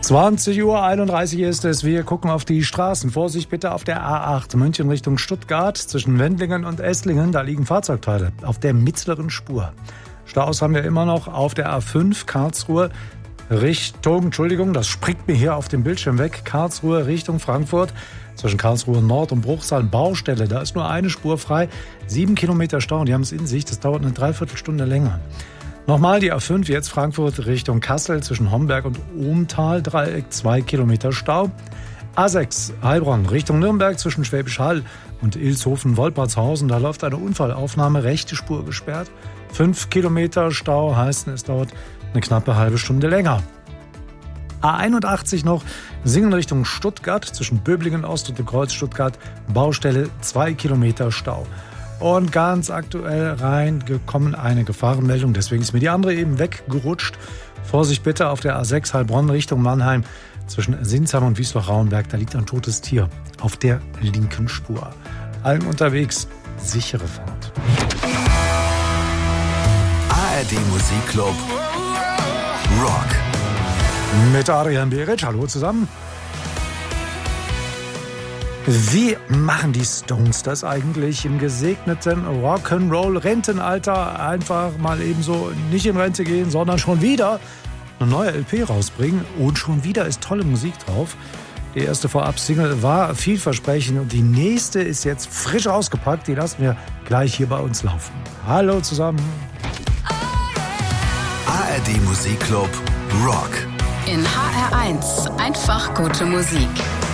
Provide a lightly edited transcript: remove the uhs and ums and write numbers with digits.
20:31 Uhr ist es. Wir gucken auf die Straßen. Vorsicht bitte auf der A8 München Richtung Stuttgart zwischen Wendlingen und Esslingen. Da liegen Fahrzeugteile auf der mittleren Spur. Staus haben wir immer noch auf der A5 Karlsruhe Richtung, das springt mir hier auf dem Bildschirm weg, Karlsruhe Richtung Frankfurt. Zwischen Karlsruhe Nord und Bruchsal Baustelle. Da ist nur eine Spur frei. 7 Kilometer Stau. Die haben es in sich. Das dauert eine Dreiviertelstunde länger. Nochmal die A5, jetzt Frankfurt Richtung Kassel zwischen Homberg und Ohmtal, Dreieck, 2 Kilometer Stau. A6 Heilbronn Richtung Nürnberg zwischen Schwäbisch Hall und Ilshofen-Wolpertshausen, da läuft eine Unfallaufnahme, rechte Spur gesperrt. 5 Kilometer Stau heißt, es dauert eine knappe halbe Stunde länger. A81 noch, Singen Richtung Stuttgart zwischen Böblingen Ost und dem Kreuz Stuttgart, Baustelle, 2 Kilometer Stau. Und ganz aktuell reingekommen eine Gefahrenmeldung, deswegen ist mir die andere eben weggerutscht. Vorsicht bitte auf der A6 Heilbronn Richtung Mannheim zwischen Sinsheim und Wiesloch-Rauenberg, da liegt ein totes Tier auf der linken Spur. Allen unterwegs, sichere Fahrt. ARD Musikclub Rock. Mit Adrian Beric, hallo zusammen. Wie machen die Stones das eigentlich im gesegneten Rock'n'Roll-Rentenalter? Einfach mal ebenso nicht in Rente gehen, sondern schon wieder eine neue LP rausbringen. Und schon wieder ist tolle Musik drauf. Die erste Vorab-Single war vielversprechend und die nächste ist jetzt frisch ausgepackt. Die lassen wir gleich hier bei uns laufen. Hallo zusammen. ARD Musikclub Rock. In HR1 einfach gute Musik.